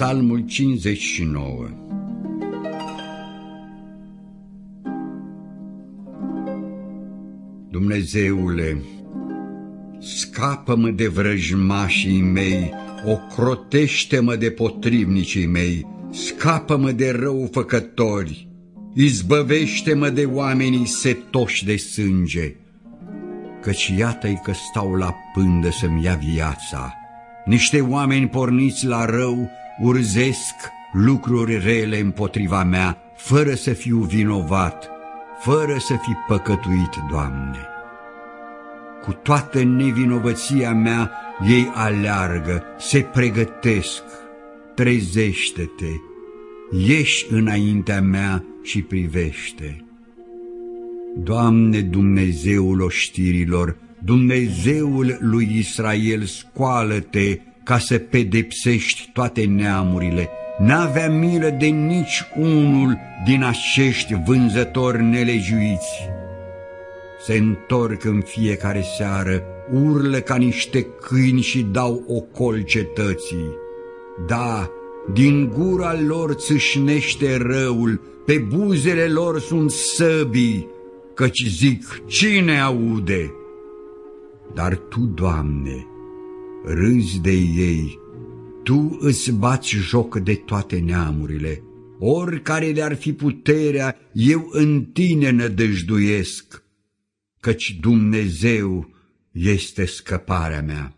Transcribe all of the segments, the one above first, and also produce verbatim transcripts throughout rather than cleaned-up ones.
Psalmul cincizeci și nouă. Dumnezeule, scapă-mă de vrăjmașii mei, ocrotește-mă de potrivnicii mei, scapă-mă de răufăcători, izbăvește-mă de oamenii setoși de sânge, căci iată-i că stau la pândă să-mi ia viața. Niște oameni porniți la rău urzesc lucruri rele împotriva mea, fără să fiu vinovat, fără să fi păcătuit, Doamne. Cu toată nevinovăția mea ei aleargă, se pregătesc. Trezește-te, ieși înaintea mea și privește. Doamne, Dumnezeul oștirilor, Dumnezeul lui Israel, scoală-te ca să pedepsești toate neamurile. N-avea milă de nici unul din acești vânzători nelegiuiți. Se întorc în fiecare seară, urlă ca niște câini și dau ocol cetății. Da, din gura lor țâșnește răul, pe buzele lor sunt săbii, căci zic, cine aude? Dar Tu, Doamne, râzi de ei, Tu îți bați joc de toate neamurile. Oricare le-ar fi puterea, eu în Tine nădăjduiesc, căci Dumnezeu este scăparea mea.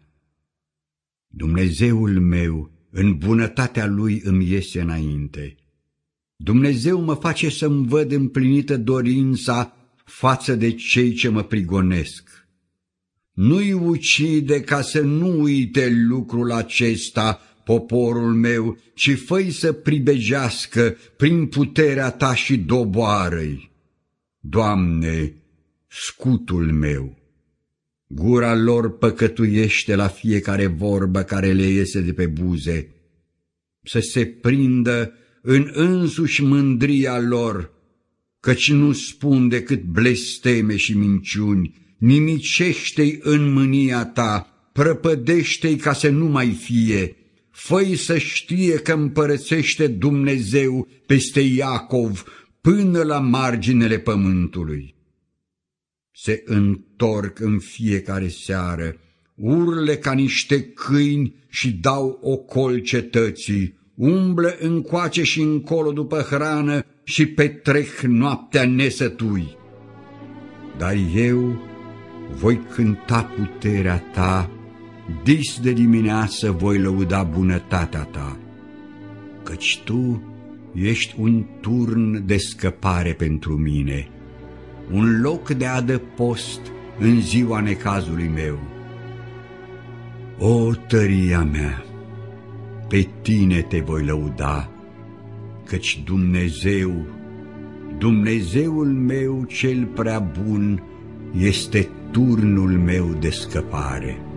Dumnezeul meu, în bunătatea Lui îmi iese înainte. Dumnezeu mă face să-mi văd împlinită dorința față de cei ce mă prigonesc. Nu-i ucide ca să nu uite lucrul acesta poporul meu, ci fă-i să pribegească prin puterea Ta și doboară-i. Doamne, scutul meu, gura lor păcătuiește la fiecare vorbă care le iese de pe buze, să se prindă în însuși mândria lor, căci nu spun decât blesteme și minciuni. Nimicește-i în mânia Ta, prăpădește-i ca să nu mai fie, fă-i să știe că împărățește Dumnezeu peste Iacov până la marginile pământului. Se întorc în fiecare seară, urle ca niște câini și dau ocol cetății, umblă încoace și încolo după hrană și petrec noaptea nesătui. Dar eu voi cânta puterea Ta, dis de dimineață voi lăuda bunătatea Ta, căci Tu ești un turn de scăpare pentru mine, un loc de adăpost în ziua necazului meu. O, tăria mea, pe Tine Te voi lăuda, căci Dumnezeu, Dumnezeul meu cel prea bun, este turnul meu de scăpare.